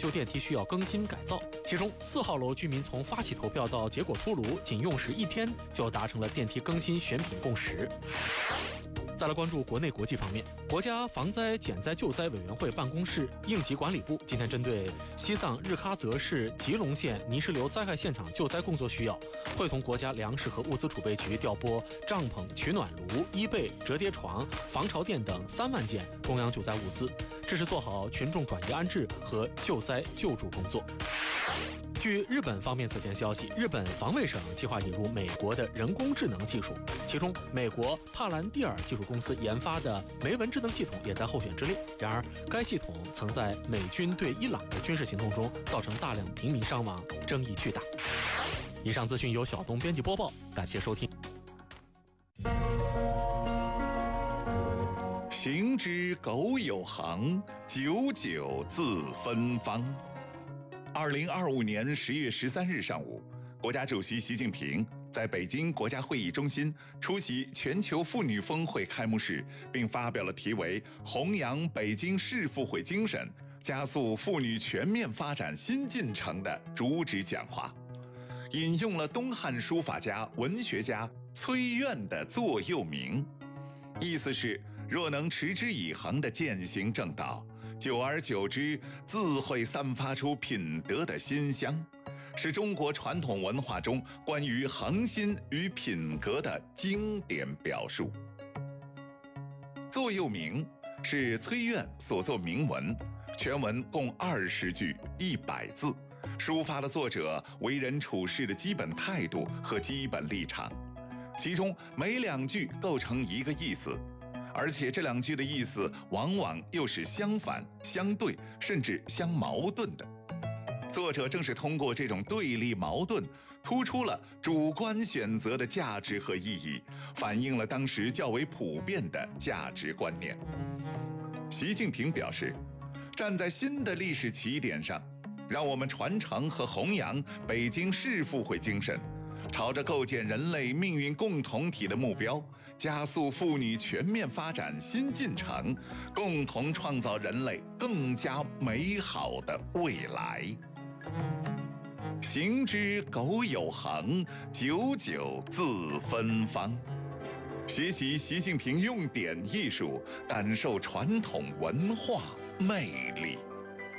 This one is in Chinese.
旧电梯需要更新改造。其中4号楼居民从发起投票到结果出炉，仅用时1天就达成了电梯更新选品共识。再来关注国内国际方面，国家防灾减灾救灾委员会办公室应急管理部今天针对西藏日喀则市吉隆县泥石流灾害现场救灾工作需要，会同国家粮食和物资储备局调拨帐篷、取暖炉、衣被、折叠床、防潮垫等3万件中央救灾物资，支持做好群众转移安置和救灾救助工作。据日本方面此前消息，日本防卫省计划引入美国的人工智能技术，其中美国帕兰蒂尔技术公司研发的梅文智能系统也在候选之列。然而，该系统曾在美军对伊朗的军事行动中造成大量平民伤亡，争议巨大。以上资讯由小东编辑播报，感谢收听。 行之苟有行，久久自芬芳。2025年10月13日上午，国家主席习近平在北京国家会议中心出席全球妇女峰会开幕式，并发表了题为“弘扬北京市妇会精神，加速妇女全面发展新进程”的主旨讲话，引用了东汉书法家、文学家崔苑的座右铭，意思是若能持之以恒地践行正道，久而久之，自会散发出品德的馨香，是中国传统文化中关于恒心与品格的经典表述。座右铭是崔苑所作铭文，全文共20句100字，抒发了作者为人处事的基本态度和基本立场，其中每2句构成一个意思，而且这2句的意思往往又是相反、相对，甚至相矛盾的。作者正是通过这种对立矛盾，突出了主观选择的价值和意义，反映了当时较为普遍的价值观念。习近平表示，站在新的历史起点上，让我们传承和弘扬北京市妇会精神，朝着构建人类命运共同体的目标，加速妇女全面发展新进程，共同创造人类更加美好的未来。行之苟有行，久久自芬芳。学习习近平用典艺术，感受传统文化魅力。